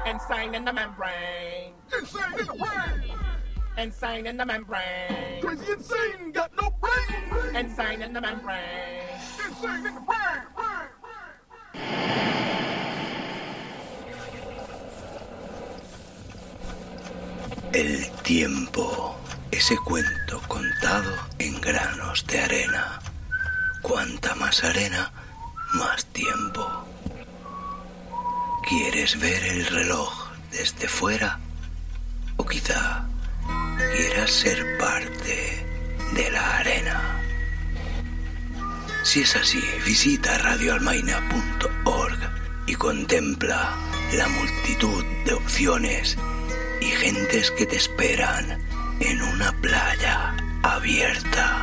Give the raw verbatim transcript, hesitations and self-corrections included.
Insane in the membrane. Insane in the brain. Insane in the membrane. Crazy insane, got no brain. Insane in the membrane. Insane in the brain. El tiempo, ese cuento contado en granos de arena. Cuanta más arena, más tiempo. ¿Quieres ver el reloj desde fuera? ¿O quizá quieras ser parte de la arena? Si es así, visita radio almaina punto org y contempla la multitud de opciones y gentes que te esperan en una playa abierta.